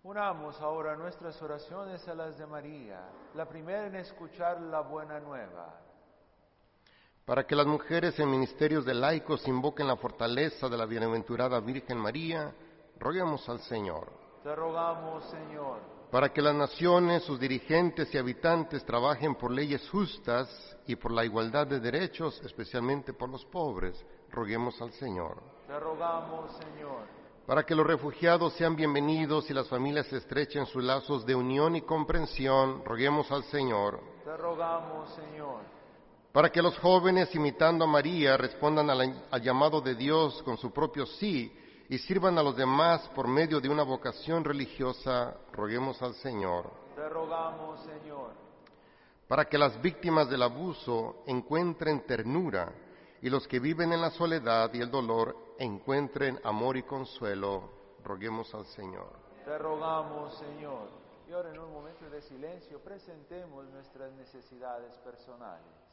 Unamos ahora nuestras oraciones a las de María, la primera en escuchar la buena nueva. Para que las mujeres en ministerios de laicos invoquen la fortaleza de la bienaventurada Virgen María, roguemos al Señor. Te rogamos, Señor. Para que las naciones, sus dirigentes y habitantes trabajen por leyes justas y por la igualdad de derechos, especialmente por los pobres, roguemos al Señor. Te rogamos, Señor. Para que los refugiados sean bienvenidos y las familias estrechen sus lazos de unión y comprensión, roguemos al Señor. Te rogamos, Señor. Para que los jóvenes, imitando a María, respondan al llamado de Dios con su propio sí y sirvan a los demás por medio de una vocación religiosa, roguemos al Señor. Te rogamos, Señor. Para que las víctimas del abuso encuentren ternura y los que viven en la soledad y el dolor encuentren amor y consuelo, roguemos al Señor. Te rogamos, Señor. Y ahora en un momento de silencio presentemos nuestras necesidades personales.